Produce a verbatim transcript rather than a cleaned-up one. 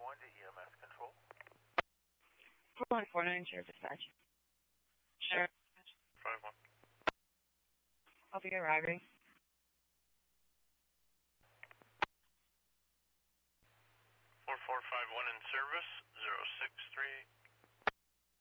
one to E M S control. four one four nine, Sheriff Dispatch. Sheriff. five one. I'll be arriving. four four five one in service, zero six three